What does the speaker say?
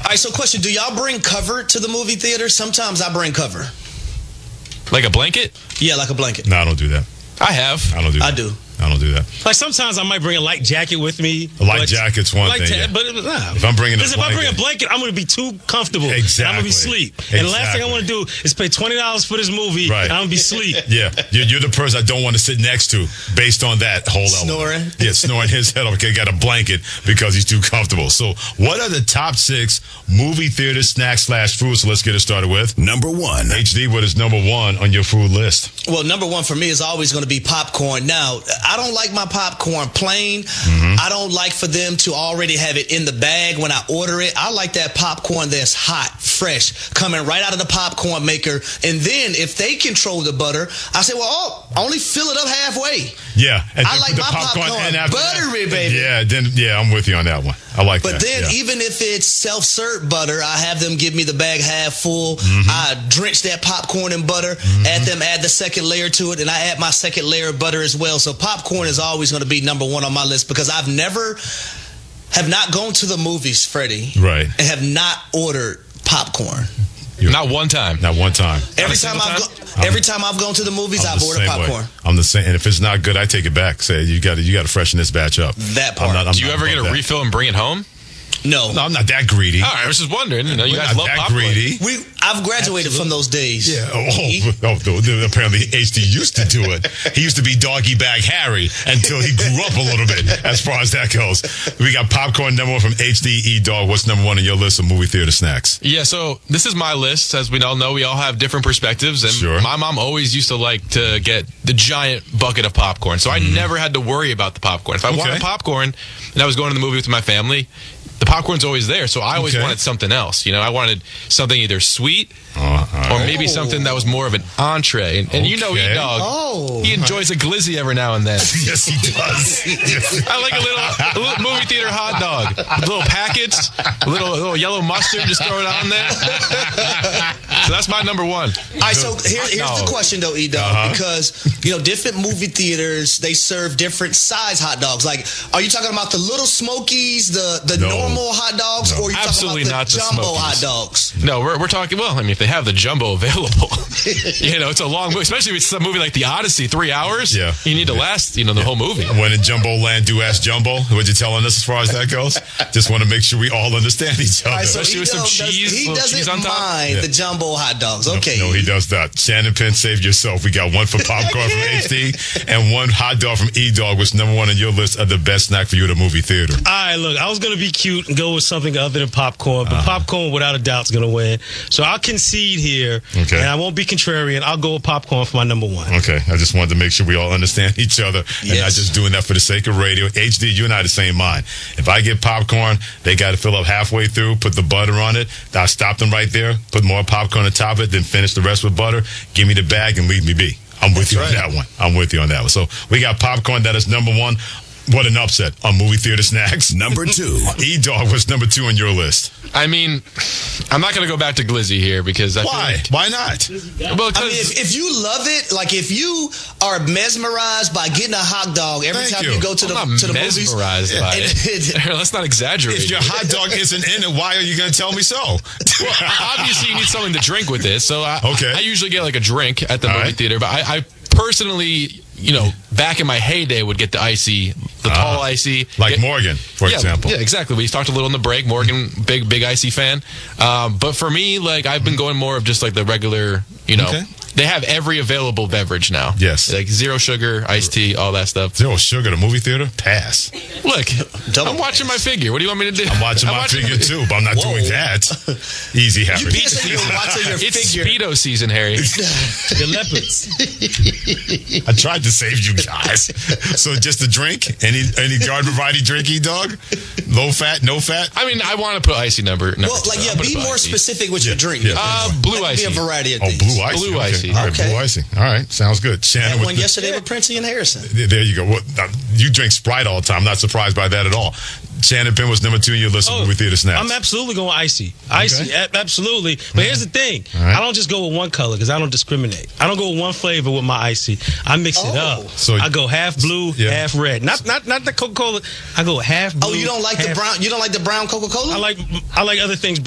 right, so question, do y'all bring cover to the movie theater? Sometimes I bring cover. Like a blanket? Yeah, like a blanket. No, I don't do that. I have. I don't do that. I do. I don't do that. Like sometimes I might bring a light jacket with me. A light jacket's one thing. Yeah. But nah. If I'm bringing if I bring a blanket, I'm going to be too comfortable. Exactly. And I'm going to be asleep. And the last thing I want to do is pay $20 for this movie, right. and I'm going to be asleep. Yeah, you're the person I don't want to sit next to based on that whole snoring. element. Yeah, snoring his head off. Okay, got a blanket because he's too comfortable. So what are the top 6 movie theater snacks/foods? So let's get it started with number 1. HD, what is number 1 on your food list? Well, number 1 for me is always going to be popcorn. Now, I don't like my popcorn plain. I don't like for them to already have it in the bag when I order it. I like that popcorn that's hot, fresh, coming right out of the popcorn maker. And then if they control the butter, I say, well, only fill it up halfway. Yeah. And I like the my popcorn buttery, baby. Yeah, I'm with you on that one. I like that. But then even if it's self-serve butter, I have them give me the bag half full. I drench that popcorn in butter, add the second layer to it, and I add my second layer of butter as well. So popcorn is always going to be number 1 on my list because I've have not gone to the movies, Freddie, right, and have not ordered popcorn. Not one time. Not one time. Every time I've gone to the movies, I've ordered popcorn. I'm the same. And if it's not good, I take it back. Say you got to freshen this batch up. That part. Do you ever get a refill and bring it home? No, I'm not that greedy. All right, I was just wondering. You guys love popcorn. Greedy. I've graduated from those days. Yeah. Apparently HD used to do it. He used to be Doggy Bag Harry until he grew up a little bit. As far as that goes, we got popcorn number 1 from HD Dog. What's number 1 on your list of movie theater snacks? Yeah. So this is my list. As we all know, we all have different perspectives, and my mom always used to like to get the giant bucket of popcorn. So I never had to worry about the popcorn. If I wanted popcorn and I was going to the movie with my family, the popcorn's always there, so I always wanted something else. I wanted something either sweet or maybe something that was more of an entree. And E-Dog, he enjoys a glizzy every now and then. Yes, he does. I like a little movie theater hot dog, a little package, a little yellow mustard, just throw it on there. So that's my number 1. All right, so here's the question though, E-Dog, because different movie theaters, they serve different size hot dogs. Like, are you talking about the little Smokies, the normal hot dogs, or are you talking about the jumbo hot dogs? No, we're talking. Well, I mean, if they have the jumbo available, it's a long movie, especially if it's a movie like The Odyssey, 3 hours. Yeah, you need to last, the whole movie. When in Jumbo Land, do ask Jumbo. What you telling us as far as that goes? Just want to make sure we all understand each other. Right, so especially with some cheese. He doesn't mind the jumbo hot dogs. Okay. No, he does not. Shannon Penn, save yourself. We got 1 for popcorn from HD and 1 hot dog from E-Dog, which number 1 on your list of the best snack for you at a movie theater. All right, look, I was going to be cute and go with something other than popcorn, but popcorn without a doubt is going to win. So I'll concede here, and I won't be contrarian. I'll go with popcorn for my number 1. Okay, I just wanted to make sure we all understand each other and not just doing that for the sake of radio. HD, you and I the same mind. If I get popcorn, they got to fill up halfway through, put the butter on it. I'll stop them right there, put more popcorn on top of it, then finish the rest with butter. Give me the bag and leave me be. I'm with you on that one. I'm with you on that one. So we got popcorn. That is number 1. What an upset on movie theater snacks. Number 2. E-Dog was number 2 on your list. I mean, I'm not going to go back to glizzy here because Why? Why not? Well, I mean, if you love it, like if you are mesmerized by getting a hot dog every time you go to the movies. Mesmerized by it. Let's not exaggerate. If your hot dog isn't in it, why are you going to tell me so? Well, obviously, you need something to drink with this. So I usually get like a drink at the movie theater, but I personally, back in my heyday, would get the icy, the tall icy. Like Morgan, for example. Yeah, exactly. We talked a little in the break. Morgan, big icy fan. But for me, like, I've been going more of just like the regular, They have every available beverage now. Yes. Like 0 sugar, iced tea, all that stuff. 0 sugar, the movie theater? Pass. Look, I'm watching my figure. What do you want me to do? I'm watching my figure too, but I'm not doing that. Easy, Harry. It's Speedo season, Harry. The leopards. I tried to save you guys. So just a drink? Any garden variety drink, E-Dog? Low fat, no fat? I mean, I want to put icy number be more specific with your drink. Blue icy. Be a variety of things. Blue icy. Blue icy. All right, blue icing. All right, sounds good. Shannon, had one yesterday with Princey and Harrison. There you go. Well, you drink Sprite all the time. I'm not surprised by that at all. Shannon Penn was number 2 in your list of movie theater snacks. I'm absolutely going icy. Icy, absolutely. But here's the thing. Right. I don't just go with one color because I don't discriminate. I don't go with one flavor with my icy. I mix it up. So I go half blue, half red. Not the Coca-Cola. I go half blue. Oh, you don't like the brown? You don't like the brown Coca-Cola? I like other things